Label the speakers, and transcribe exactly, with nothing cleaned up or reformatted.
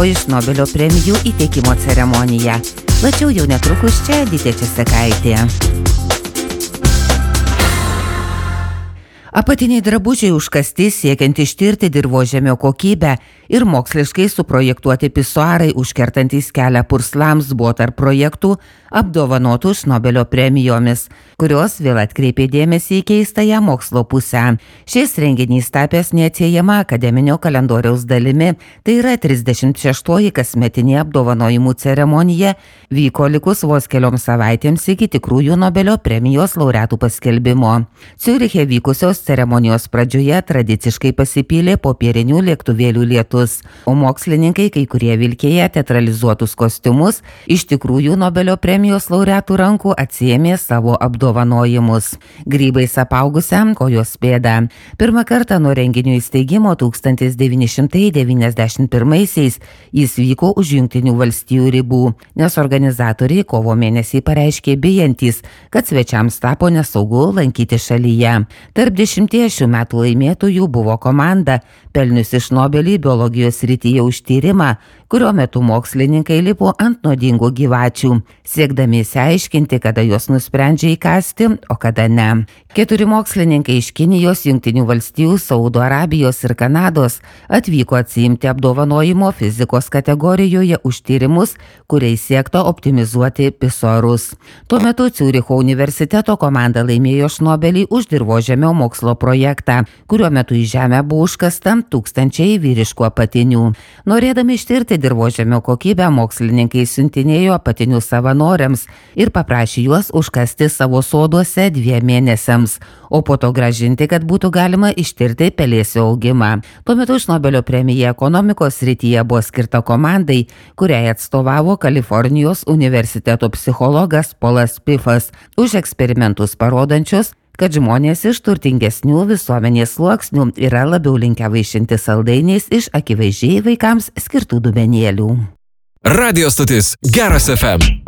Speaker 1: dešimtoji Šnobelio premijų įteikimo ceremonija. Plačiau jau netrukus čia Edita Česakaitė. Apatiniai drabužiai užkasti siekiant ištirti dirvožemio kokybę ir moksliškai suprojektuoti pisuarai užkertantys kelią purslams buvo tarp projektų apdovanotų Šnobelio premijomis, kurios vėl atkreipė dėmesį į keistąją mokslo pusę. Šis renginys tapęs neatsiejama akademinio kalendoriaus dalimi, tai yra trisdešimt šeštoji kasmetinė apdovanojimų ceremonija, vyko likus vos kelioms savaitėms iki tikrųjų Nobelio premijos laureatų paskelbimo. Ciuriche vykusios ceremonijos pradžioje tradiciškai pasipylė popierinių lėktuvėlių lietus, o mokslininkai, kai kurie vilkėję teatralizuotus kostiumus, iš tikrųjų Nobelio premijos laureatų rankų atsiėmė savo apdovanojimus. Grybais apaugusiam kojos pėdą. Pirmą kartą nuo renginio įsteigimo tūkstantis devyni šimtai devyniasdešimt pirmaisiais jis vyko už Jungtinių valstijų ribų, nes organizatoriai kovo mėnesį pareiškė bijantys, kad svečiams tapo nesaugu lankyti šalyje. Tarp dešimties šių metų laimėtojų buvo komanda, pelniusi Šnobelį biologijos srityje už tyrimą, kurio metu mokslininkai lipo ant nuodingų gyvačių, siekdami išsiaiškinti, kada juos nusprendžia įkąsti, o kada ne. Keturi mokslininkai iš Kinijos, Jungtinių valstijų, Saudo Arabijos ir Kanados atvyko atsiimti apdovanojimo fizikos kategorijoje už tyrimus, kuriais siekta optimizuoti pisuarus. Tuo metu Ciuricho universiteto komanda laimėjo Šnobelį už dirvožemio mokslo projektą, kuriuo metu į žemę buvo užkasta tūkstančiai vyriškų apatinių. Norėdami ištirti dirvožemio kokybę, mokslininkai siuntinėjo apatinius savanoriams ir paprašė juos užkasti savo soduose dviem mėnesiams, o po to grąžinti, kad būtų galima ištirti pelėsio augimą. Tuo metu Šnobelio premija ekonomikos srityje buvo skirta komandai, kuriai atstovavo Kalifornijos universiteto psichologas Polas Pifas už eksperimentus parodančius, kad žmonės iš turtingesnių visuomenės sluoksnių yra labiau linkę vaišinti saldainiais iš akivaizdžiai vaikams skirtų dubenėlių.
Speaker 2: Radio stotis Geras F M.